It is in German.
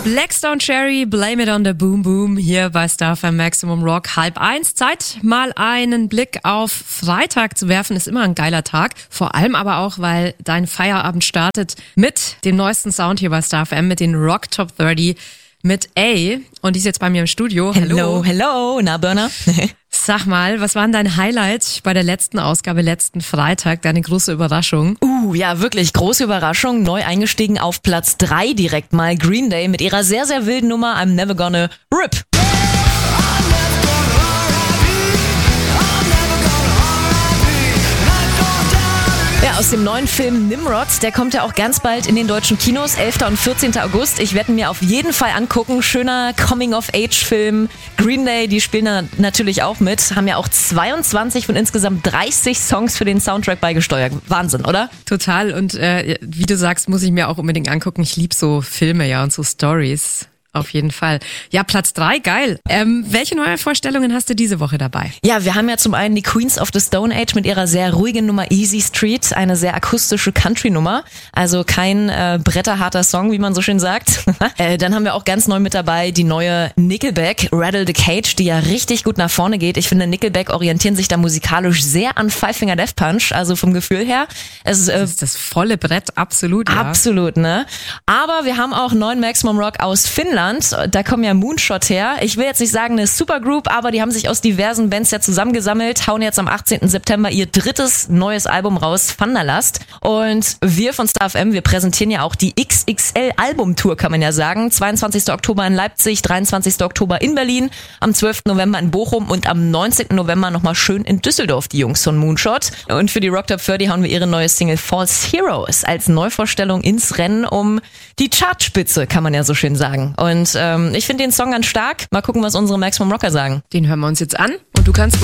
Blackstone Cherry, Blame It on the Boom Boom, hier bei Star FM Maximum Rock 12:30. Zeit, mal einen Blick auf Freitag zu werfen, ist immer ein geiler Tag. Vor allem aber auch, weil dein Feierabend startet mit dem neuesten Sound hier bei Star FM, mit den Rock Top 30, mit A. Und die ist jetzt bei mir im Studio. Hello, na Burner? Sag mal, was war denn dein Highlight bei der letzten Ausgabe, letzten Freitag, deine große Überraschung? Ja, wirklich große Überraschung. Neu eingestiegen auf Platz 3 direkt mal Green Day mit ihrer sehr, sehr wilden Nummer I'm Never Gonna Rip. Ja, aus dem neuen Film Nimrod, der kommt ja auch ganz bald in den deutschen Kinos, 11. und 14. August. Ich werde ihn mir auf jeden Fall angucken. Schöner Coming-of-Age-Film. Green Day, die spielen da natürlich auch mit. Haben ja auch 22 von insgesamt 30 Songs für den Soundtrack beigesteuert. Wahnsinn, oder? Total. Und wie du sagst, muss ich mir auch unbedingt angucken. Ich liebe so Filme, ja, und so Stories. Auf jeden Fall. Ja, Platz 3, geil. Welche neue Vorstellungen hast du diese Woche dabei? Ja, wir haben ja zum einen die Queens of the Stone Age mit ihrer sehr ruhigen Nummer Easy Street, eine sehr akustische Country-Nummer, also kein bretterharter Song, wie man so schön sagt. Dann haben wir auch ganz neu mit dabei die neue Nickelback, Rattle the Cage, die ja richtig gut nach vorne geht. Ich finde, Nickelback orientieren sich da musikalisch sehr an Five Finger Death Punch, also vom Gefühl her. Das ist das volle Brett, absolut. Ja. Absolut, ne? Aber wir haben auch neuen Maximum Rock aus Finnland. Da kommen ja Moonshot her. Ich will jetzt nicht sagen eine Supergroup, aber die haben sich aus diversen Bands ja zusammengesammelt, hauen jetzt am 18. September ihr drittes neues Album raus, Thunderlust. Und wir von Star FM, wir präsentieren ja auch die XXL-Album-Tour, kann man ja sagen. 22. Oktober in Leipzig, 23. Oktober in Berlin, am 12. November in Bochum und am 19. November nochmal schön in Düsseldorf, die Jungs von Moonshot. Und für die Rock Top 30 hauen wir ihre neue Single False Heroes als Neuvorstellung ins Rennen um die Chartspitze, kann man ja so schön sagen. Und ich finde den Song ganz stark. Mal gucken, was unsere Maximum Rocker sagen. Den hören wir uns jetzt an und du kannst